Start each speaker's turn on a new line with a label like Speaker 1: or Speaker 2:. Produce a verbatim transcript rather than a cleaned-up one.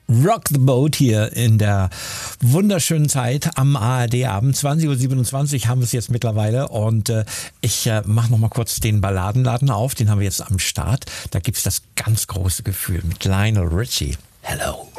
Speaker 1: Rock the Boat hier in der wunderschönen Zeit am A R D-Abend. zwanzig Uhr siebenundzwanzig haben wir es jetzt mittlerweile und äh, ich äh, mache noch mal kurz den Balladenladen auf. Den haben wir jetzt am Start. Da gibt's das ganz große Gefühl mit Lionel Richie. Hello.